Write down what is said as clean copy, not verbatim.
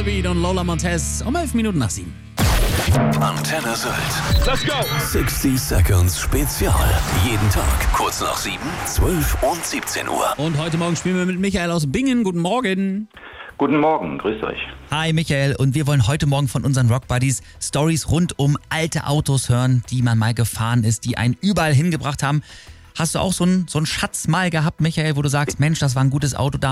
Volbeat und Lola Montez um 11 Minuten nach 7. Antenne Sylt. Let's go. 60 Seconds Spezial. Jeden Tag kurz nach 7, 12 und 17 Uhr. Und heute Morgen spielen wir mit Michael aus Bingen. Guten Morgen. Guten Morgen, grüßt euch. Hi Michael, und wir wollen heute Morgen von unseren Rock Buddies Stories rund um alte Autos hören, die man mal gefahren ist, die einen überall hingebracht haben. Hast du auch so einen Schatz mal gehabt, Michael, wo du sagst, Mensch, das war ein gutes Auto damals?